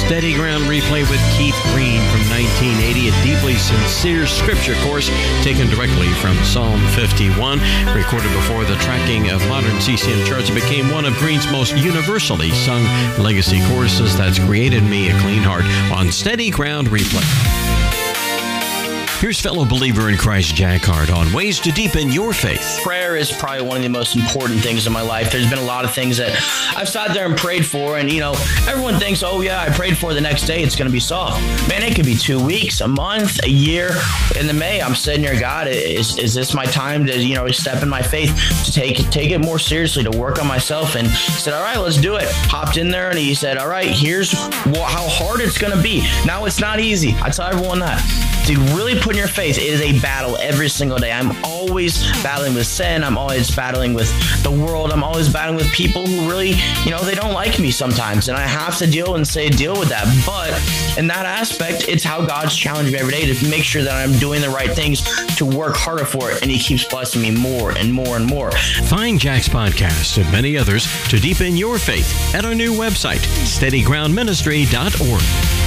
Steady Ground Replay with Keith Green from 1980, a deeply sincere scripture course taken directly from Psalm 51, recorded before the tracking of modern CCM charts. It became one of Green's most universally sung legacy choruses. That's Created Me a Clean Heart on Steady Ground Replay. Here's fellow believer in Christ, Jack Hart, on ways to deepen your faith. Prayer is probably one of the most important things in my life. There's been a lot of things that I've sat there and prayed for, and everyone thinks, oh yeah, I prayed for the next day, it's going to be solved. Man, it could be 2 weeks, a month, a year. In the May, I'm sitting here, God, is this my time to step in my faith, to take it more seriously, to work on myself? And he said, all right, let's do it. Hopped in there and he said, all right, here's how hard it's going to be. Now, it's not easy. I tell everyone that. To really put in your faith, it is a battle every single day. I'm always battling with sin. I'm always battling with the world. I'm always battling with people who really, they don't like me sometimes. And I have to deal with that. But in that aspect, it's how God's challenged me every day to make sure that I'm doing the right things, to work harder for it. And he keeps blessing me more and more and more. Find Jack's podcast and many others to deepen your faith at our new website, steadygroundministry.org.